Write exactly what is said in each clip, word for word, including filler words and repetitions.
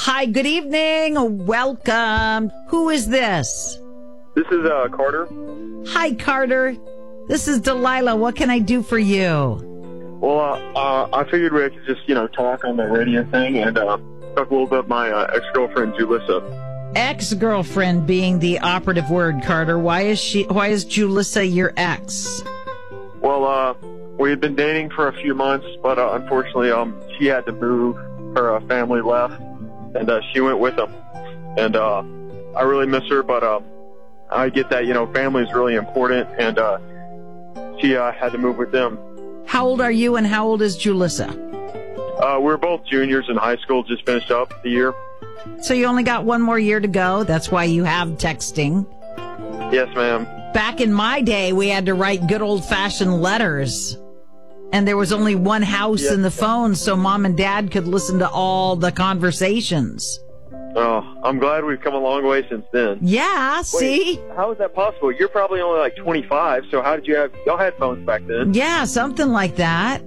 Hi, good evening. Welcome. Who is this? This is uh, Carter. Hi, Carter. This is Delilah. What can I do for you? Well, uh, uh, I figured we could just, you know, talk on the radio thing and uh, talk a little bit about my uh, ex-girlfriend, Julissa. Ex-girlfriend being the operative word, Carter. Why is she? Why is Julissa your ex? Well, uh, we had been dating for a few months, but uh, unfortunately, um, she had to move. Her uh, family left, and uh, she went with them. And uh, I really miss her, but uh, I get that, you know, family is really important, and uh, she uh, had to move with them. How old are you, and how old is Julissa? Uh, we're both juniors in high school, just finished up the year. So you only got one more year to go. That's why you have texting. Yes, ma'am. Back in my day, we had to write good old-fashioned letters. And there was only one house yes, in the ma'am. phone, so mom and dad could listen to all the conversations. Oh, I'm glad we've come a long way since then. Yeah, see? Wait, how is that possible? You're probably only like twenty-five, so how did you have... Y'all had phones back then. Yeah, something like that.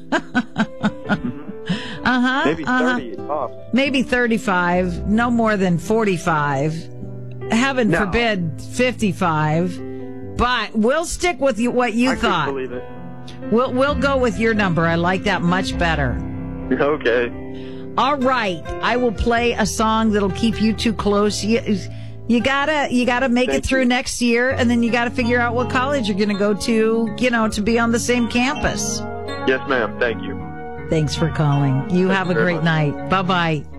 Uh-huh. Maybe uh-huh. thirty tops. Maybe thirty-five, no more than forty-five. Heaven No. forbid fifty-five. But we'll stick with you, what you I thought. couldn't believe it. We'll, we'll go with your number. I like that much better. Okay. All right. I will play a song that'll keep you two close. You, you gotta, you gotta make Thank it through you. next year, and then you gotta figure out what college you're gonna go to, you know, to be on the same campus. Yes, ma'am. Thank you. Thanks for calling. You Thank have you a very great much. night. Bye-bye.